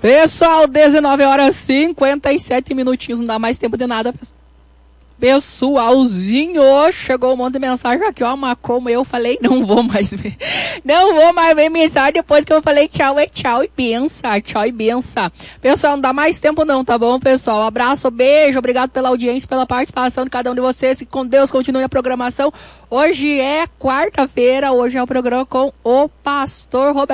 Pessoal, 19 horas 57 minutinhos, não dá mais tempo de nada, pessoalzinho. Chegou um monte de mensagem aqui, ó, mas como eu falei, não vou mais ver mensagem depois que eu falei tchau e benção, tchau e benção. Pessoal, não dá mais tempo não, tá bom, pessoal? Um abraço, beijo, obrigado pela audiência, pela participação de cada um de vocês, e com Deus continue a programação. Hoje é quarta-feira, hoje é o programa com o Pastor Roberto.